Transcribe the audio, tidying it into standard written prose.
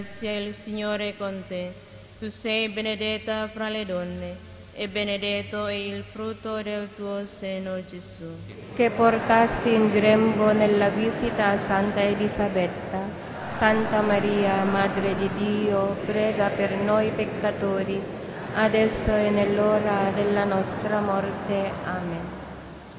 Sia il Signore con te. Tu sei benedetta fra le donne, e benedetto è il frutto del tuo seno, Gesù. Che portasti in grembo nella visita a Santa Elisabetta. Santa Maria, Madre di Dio, prega per noi peccatori, adesso e nell'ora della nostra morte. Amen.